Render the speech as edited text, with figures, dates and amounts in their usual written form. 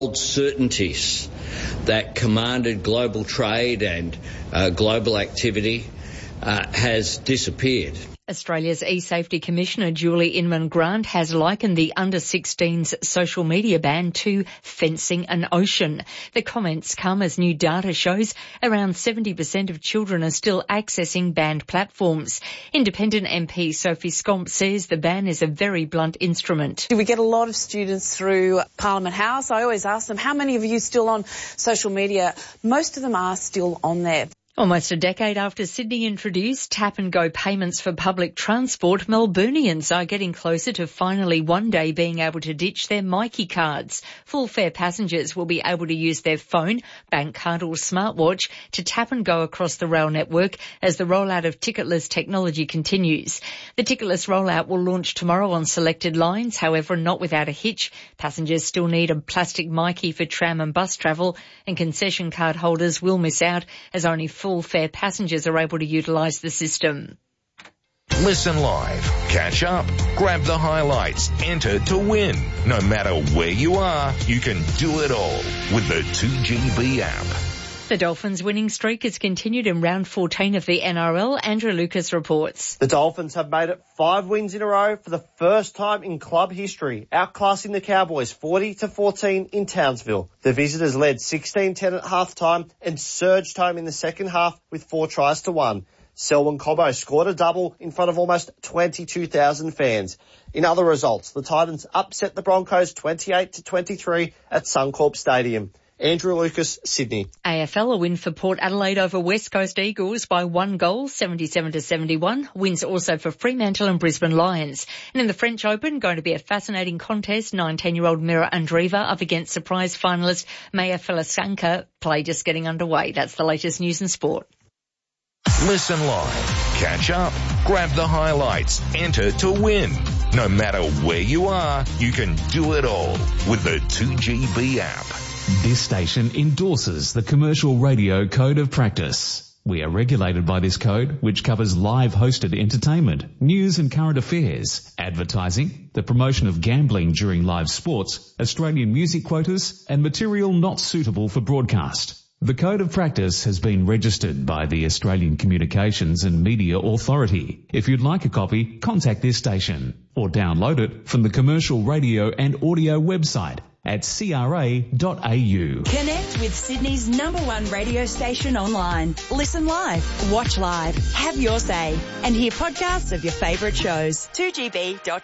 certainties that commanded global trade and global activity has disappeared. Australia's eSafety Commissioner Julie Inman-Grant has likened the under-16s social media ban to fencing an ocean. The comments come as new data shows around 70% of children are still accessing banned platforms. Independent MP Sophie Scomp says the ban is a very blunt instrument. We get a lot of students through Parliament House. I always ask them, how many of you still on social media? Most of them are still on there. Almost a decade after Sydney introduced tap-and-go payments for public transport, Melburnians are getting closer to finally one day being able to ditch their Myki cards. Full fare passengers will be able to use their phone, bank card or smartwatch to tap and go across the rail network as the rollout of ticketless technology continues. The ticketless rollout will launch tomorrow on selected lines, however, not without a hitch. Passengers still need a plastic Myki for tram and bus travel, and concession card holders will miss out as only full fare passengers are able to utilise the system. Listen live, catch up, grab the highlights, enter to win. No matter where you are, you can do it all with the 2GB app. The Dolphins' winning streak has continued in round 14 of the NRL. Andrew Lucas reports. The Dolphins have made it 5 wins in a row for the first time in club history, outclassing the Cowboys 40-14 in Townsville. The visitors led 16-10 at halftime and surged home in the second half with 4 tries to 1. Selwyn Cobbo scored a double in front of almost 22,000 fans. In other results, the Titans upset the Broncos 28-23 at Suncorp Stadium. Andrew Lucas, Sydney. AFL, a win for Port Adelaide over West Coast Eagles by 1 goal, 77-71. Wins also for Fremantle and Brisbane Lions. And in the French Open, going to be a fascinating contest. 19-year-old Mira Andreeva up against surprise finalist Maya Filisanka. Play just getting underway. That's the latest news and sport. Listen live, catch up, grab the highlights, enter to win. No matter where you are, you can do it all with the 2GB app. This station endorses the Commercial Radio Code of Practice. We are regulated by this code, which covers live hosted entertainment, news and current affairs, advertising, the promotion of gambling during live sports, Australian music quotas, and material not suitable for broadcast. The Code of Practice has been registered by the Australian Communications and Media Authority. If you'd like a copy, contact this station or download it from the Commercial Radio and Audio website at cra.au. Connect with Sydney's #1 radio station online. Listen live, watch live, have your say, and hear podcasts of your favourite shows. 2gb.com.